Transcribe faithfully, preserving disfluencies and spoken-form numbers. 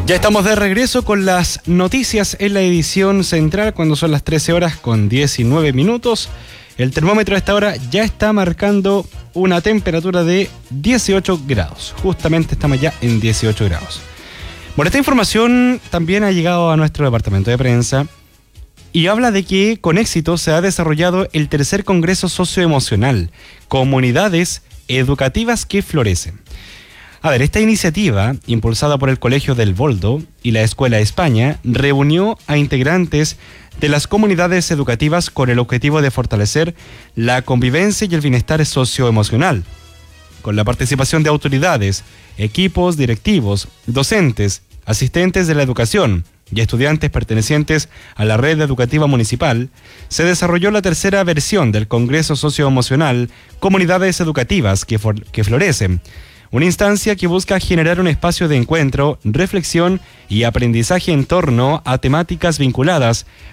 Ya estamos de regreso con las noticias en la edición central cuando son las trece horas con diecinueve minutos. El termómetro a esta hora ya está marcando una temperatura de dieciocho grados. Justamente estamos ya en dieciocho grados. Bueno, esta información también ha llegado a nuestro departamento de prensa y habla de que con éxito se ha desarrollado el tercer Congreso Socioemocional, Comunidades Educativas que Florecen. A ver, esta iniciativa, impulsada por el Colegio del Boldo y la Escuela España, reunió a integrantes de las comunidades educativas con el objetivo de fortalecer la convivencia y el bienestar socioemocional, con la participación de autoridades, equipos directivos, docentes, asistentes de la educación y estudiantes pertenecientes a la red educativa municipal. Se desarrolló la tercera versión del Congreso Socioemocional Comunidades Educativas que, for- que Florecen, una instancia que busca generar un espacio de encuentro, reflexión y aprendizaje en torno a temáticas vinculadas